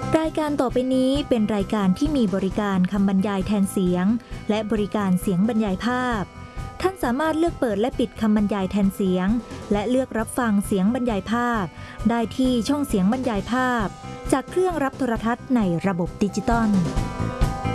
รายการต่อไปนี้เป็นรายการที่มีบริการคำบรรยายแทนเสียงและบริการเสียงบรรยายภาพท่านสามารถเลือกเปิดและปิดคำบรรยายแทนเสียงและเลือกรับฟังเสียงบรรยายภาพได้ที่ช่องเสียงบรรยายภาพจากเครื่องรับโทรทัศน์ในระบบดิจิตอล